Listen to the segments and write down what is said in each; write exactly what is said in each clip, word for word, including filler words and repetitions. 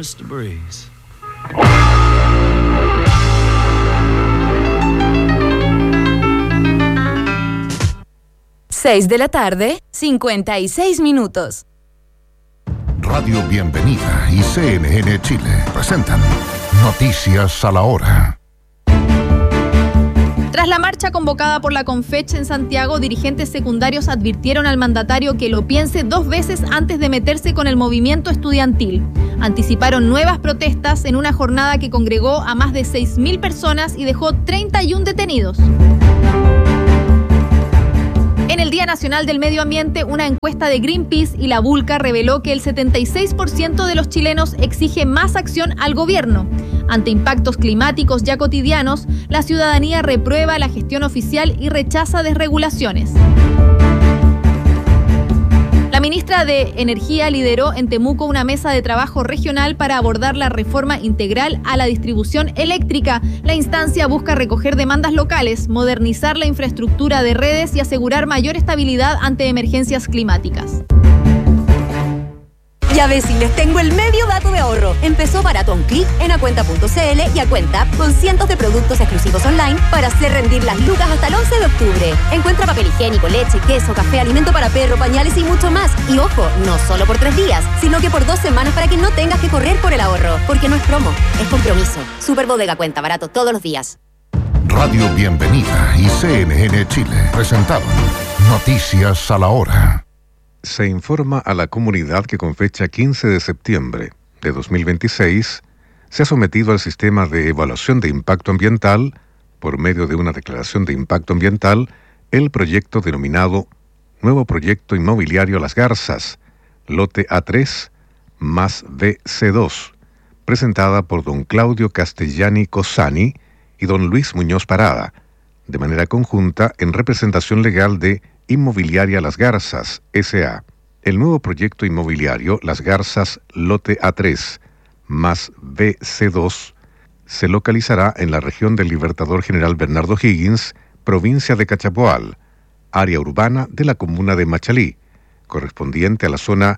mister Breeze. seis de la tarde, cincuenta y seis minutos. Radio Bienvenida y C N N Chile presentan Noticias a la Hora. Tras la marcha convocada por la Confech en Santiago, dirigentes secundarios advirtieron al mandatario que lo piense dos veces antes de meterse con el movimiento estudiantil. Anticiparon nuevas protestas en una jornada que congregó a más de seis mil personas y dejó treinta y uno detenidos. En el Día Nacional del Medio Ambiente, una encuesta de Greenpeace y la Vulca reveló que el setenta y seis por ciento de los chilenos exige más acción al gobierno. Ante impactos climáticos ya cotidianos, la ciudadanía reprueba la gestión oficial y rechaza desregulaciones. La ministra de Energía lideró en Temuco una mesa de trabajo regional para abordar la reforma integral a la distribución eléctrica. La instancia busca recoger demandas locales, modernizar la infraestructura de redes y asegurar mayor estabilidad ante emergencias climáticas. Ya ves, si les tengo el medio dato de ahorro. Empezó barato a un clic en acuenta punto c l y Acuenta con cientos de productos exclusivos online para hacer rendir las lucas hasta el once de octubre. Encuentra papel higiénico, leche, queso, café, alimento para perro, pañales y mucho más. Y ojo, no solo por tres días, sino que por dos semanas para que no tengas que correr por el ahorro. Porque no es promo, es compromiso. Super Bodega Cuenta, barato todos los días. Radio Bienvenida y C N N Chile presentaron Noticias a la Hora. Se informa a la comunidad que con fecha quince de septiembre de dos mil veintiséis se ha sometido al sistema de evaluación de impacto ambiental, por medio de una declaración de impacto ambiental, el proyecto denominado Nuevo Proyecto Inmobiliario Las Garzas, lote A tres más B C dos, presentada por don Claudio Castellani Cosani y don Luis Muñoz Parada, de manera conjunta en representación legal de Inmobiliaria Las Garzas, S A El nuevo proyecto inmobiliario Las Garzas Lote A tres más B C dos se localizará en la región del Libertador General Bernardo Higgins, provincia de Cachapoal, área urbana de la comuna de Machalí, correspondiente a la zona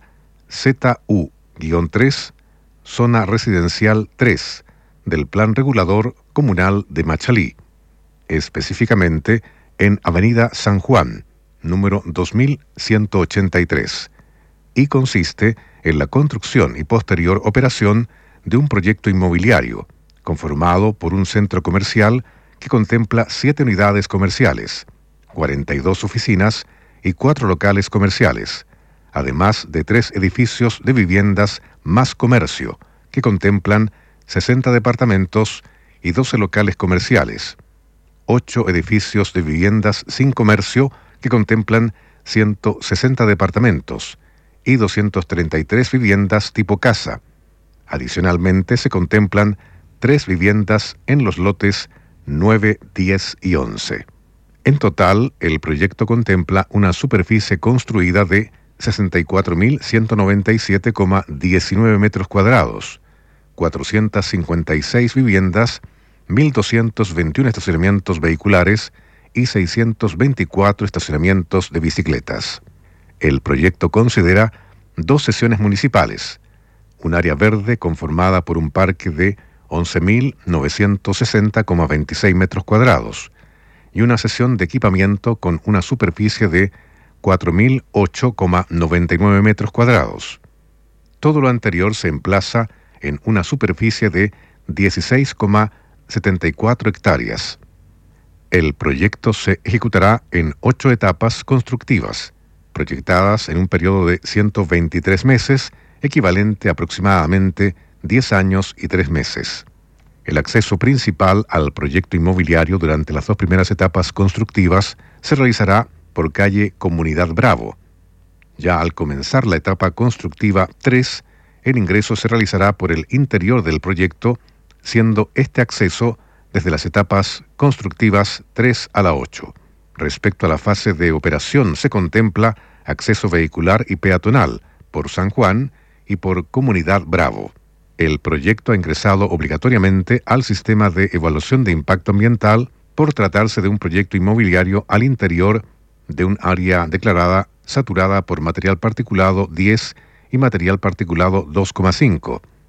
Z U tres, zona residencial tres, del Plan Regulador Comunal de Machalí, específicamente en Avenida San Juan, número dos mil ciento ochenta y tres, y consiste en la construcción y posterior operación de un proyecto inmobiliario conformado por un centro comercial que contempla siete unidades comerciales, cuarenta y dos oficinas y cuatro locales comerciales, además de tres edificios de viviendas más comercio que contemplan sesenta departamentos y doce locales comerciales, ocho edificios de viviendas sin comercio que contemplan ciento sesenta departamentos y doscientas treinta y tres viviendas tipo casa. Adicionalmente, se contemplan tres viviendas en los lotes nueve, diez y once. En total, el proyecto contempla una superficie construida de sesenta y cuatro mil ciento noventa y siete coma diecinueve metros cuadrados, cuatrocientas cincuenta y seis viviendas, mil doscientos veintiuno estacionamientos vehiculares y seiscientos veinticuatro estacionamientos de bicicletas. El proyecto considera dos secciones municipales, un área verde conformada por un parque de once mil novecientos sesenta coma veintiséis metros cuadrados y una sección de equipamiento con una superficie de cuatro mil ocho coma noventa y nueve metros cuadrados. Todo lo anterior se emplaza en una superficie de dieciséis coma setenta y cuatro hectáreas. El proyecto se ejecutará en ocho etapas constructivas, proyectadas en un periodo de ciento veintitrés meses, equivalente a aproximadamente diez años y tres meses. El acceso principal al proyecto inmobiliario durante las dos primeras etapas constructivas se realizará por calle Comunidad Bravo. Ya al comenzar la etapa constructiva tres, el ingreso se realizará por el interior del proyecto, siendo este acceso desde las etapas constructivas tres a la ocho. Respecto a la fase de operación, se contempla acceso vehicular y peatonal por San Juan y por Comunidad Bravo. El proyecto ha ingresado obligatoriamente al sistema de evaluación de impacto ambiental por tratarse de un proyecto inmobiliario al interior de un área declarada saturada por material particulado diez y material particulado dos coma cinco,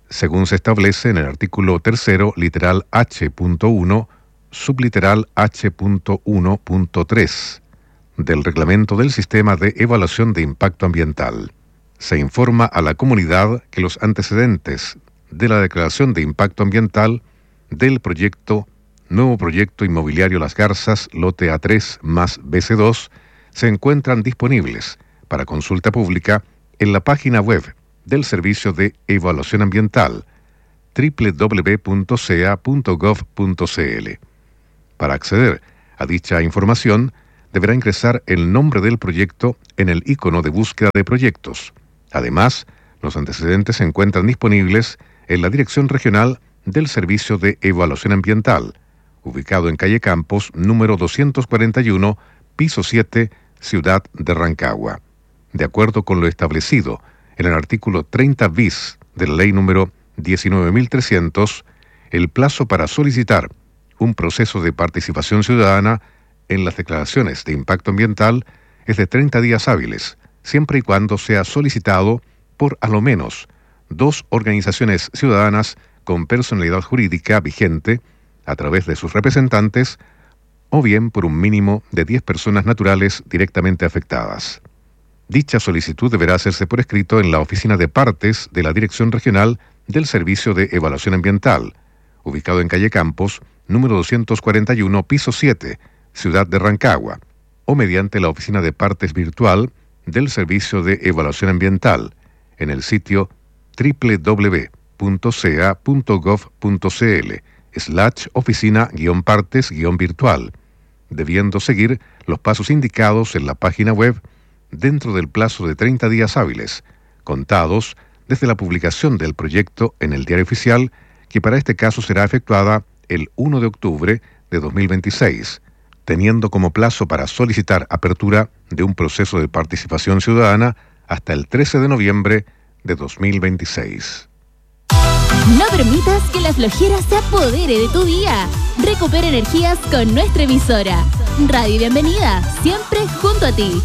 según se establece en el artículo tercero, literal H punto uno, subliteral H punto uno punto tres del Reglamento del Sistema de Evaluación de Impacto Ambiental. Se informa a la comunidad que los antecedentes de la declaración de impacto ambiental del proyecto Nuevo Proyecto Inmobiliario Las Garzas, lote A tres más B C dos, se encuentran disponibles para consulta pública en la página web del Servicio de Evaluación Ambiental, doble u doble u doble u punto c e a punto gov punto c l. Para acceder a dicha información, deberá ingresar el nombre del proyecto en el icono de búsqueda de proyectos. Además, los antecedentes se encuentran disponibles en la Dirección Regional del Servicio de Evaluación Ambiental, ubicado en calle Campos, número doscientos cuarenta y uno, piso siete, Ciudad de Rancagua. De acuerdo con lo establecido en el artículo treinta bis de la Ley número diecinueve mil trescientos, el plazo para solicitar un proceso de participación ciudadana en las declaraciones de impacto ambiental es de treinta días hábiles, siempre y cuando sea solicitado por a lo menos dos organizaciones ciudadanas con personalidad jurídica vigente a través de sus representantes o bien por un mínimo de diez personas naturales directamente afectadas. Dicha solicitud deberá hacerse por escrito en la oficina de partes de la Dirección Regional del Servicio de Evaluación Ambiental, ubicado en calle Campos, número doscientos cuarenta y uno, piso siete, Ciudad de Rancagua, o mediante la oficina de partes virtual del Servicio de Evaluación Ambiental, en el sitio doble u doble u doble u punto c e a punto gov punto c l slash oficina guión partes guión virtual, debiendo seguir los pasos indicados en la página web dentro del plazo de treinta días hábiles, contados desde la publicación del proyecto en el Diario Oficial, que para este caso será efectuada el primero de octubre de dos mil veintiséis, teniendo como plazo para solicitar apertura de un proceso de participación ciudadana hasta el trece de noviembre de dos mil veintiséis. No permitas que la flojera se apodere de tu día. Recupera energías con nuestra emisora. Radio Bienvenida, siempre junto a ti.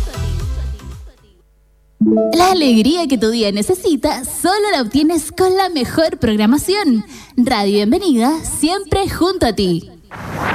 La alegría que tu día necesita solo la obtienes con la mejor programación. Radio Bienvenida, siempre junto a ti.